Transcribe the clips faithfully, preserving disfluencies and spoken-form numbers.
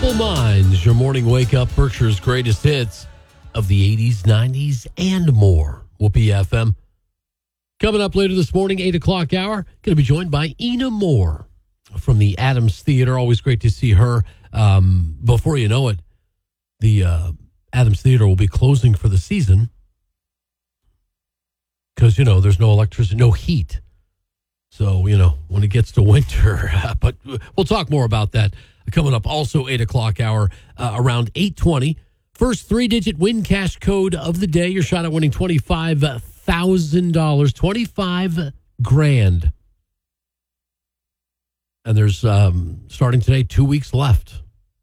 Simple Minds, your morning wake-up, Berkshire's greatest hits of the eighties, nineties, and more. Whoopee F M. Coming up later this morning, eight o'clock hour, going to be joined by Ina Moore from the Adams Theater. Always great to see her. Um, before you know it, the uh, Adams Theater will be closing for the season because, you know, there's no electricity, no heat. So, you know, when it gets to winter, but we'll talk more about that coming up. Also, eight o'clock hour, uh, around eight twenty. First three-digit win cash code of the day. Your shot at winning twenty-five thousand dollars, twenty-five grand. And there's, um, starting today, two weeks left.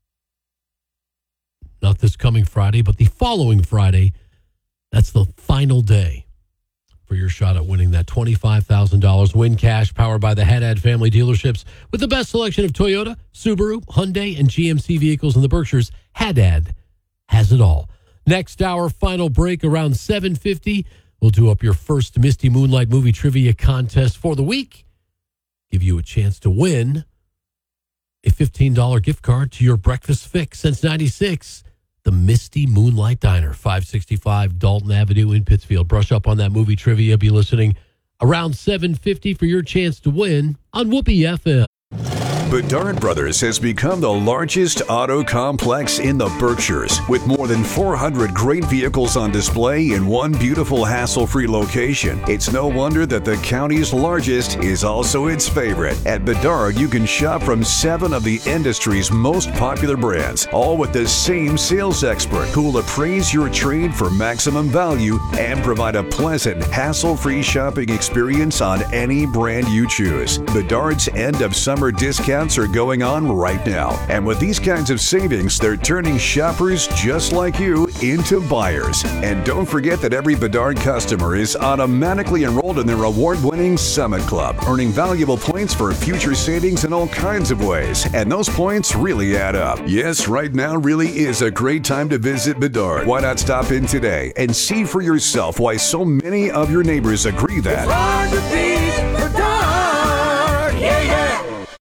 Not this coming Friday, but the following Friday. That's the final day for your shot at winning that twenty-five thousand dollars win cash, powered by the Haddad family dealerships with the best selection of Toyota, Subaru, Hyundai, and G M C vehicles in the Berkshires. Haddad has it all. Next hour, final break around seven fifty. We'll do up your first Misty Moonlight movie trivia contest for the week. Give you a chance to win a fifteen dollars gift card to your breakfast fix since ninety-six. The Misty Moonlight Diner, five sixty-five Dalton Avenue in Pittsfield. Brush up on that movie trivia. Be listening around seven fifty for your chance to win on Whoopee F M. Bedard Brothers has become the largest auto complex in the Berkshires, with more than four hundred great vehicles on display in one beautiful hassle-free location. It's no wonder that the county's largest is also its favorite. At Bedard, you can shop from seven of the industry's most popular brands, all with the same sales expert who will appraise your trade for maximum value and provide a pleasant, hassle-free shopping experience on any brand you choose. Bedard's end of summer discount are going on right now. And with these kinds of savings, they're turning shoppers just like you into buyers. And don't forget that every Bedard customer is automatically enrolled in their award-winning Summit Club, earning valuable points for future savings in all kinds of ways. And those points really add up. Yes, right now really is a great time to visit Bedard. Why not stop in today and see for yourself why so many of your neighbors agree that...